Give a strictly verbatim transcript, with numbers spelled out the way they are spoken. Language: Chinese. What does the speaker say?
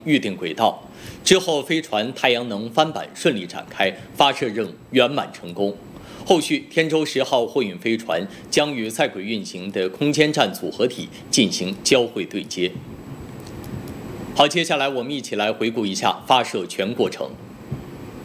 预定轨道。之后，飞船太阳能帆板顺利展开，发射任务圆满成功。后续，天舟十号货运飞船将与在轨运行的空间站组合体进行交会对接。好，接下来我们一起来回顾一下发射全过程。